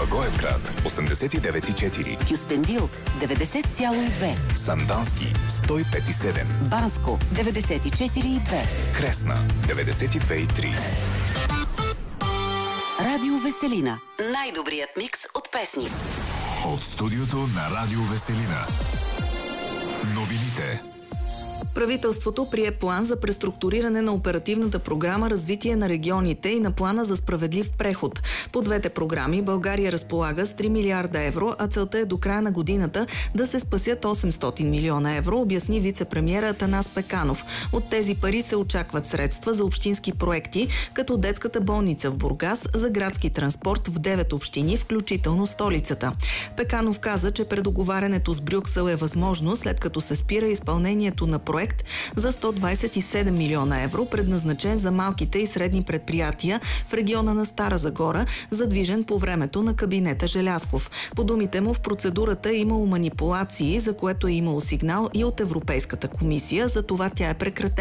Благоевград 89,4, Кюстендил 90,2, Сандански 105,7, Банско 94,2, Кресна 92,3. Радио Веселина. Най-добрият микс от песни. От студиото на Радио Веселина. Новините. Правителството прие план за преструктуриране на оперативната програма «Развитие на регионите» и на плана за справедлив преход. По двете програми България разполага с 3 милиарда евро, а целта е до края на годината да се спасят 800 милиона евро, обясни вице-премиера Атанас Пеканов. От тези пари се очакват средства за общински проекти, като детската болница в Бургас, за градски транспорт в 9 общини, включително столицата. Пеканов каза, че предоговарянето с Брюксел е възможно, след като се спира изпълнението на проект за 127 милиона евро, предназначен за малките и средни предприятия в региона на Стара Загора, задвижен по времето на кабинета Желязков. По думите му, в процедурата е имало манипулации, за което е имало сигнал и от Европейската комисия, за това тя е прекратена.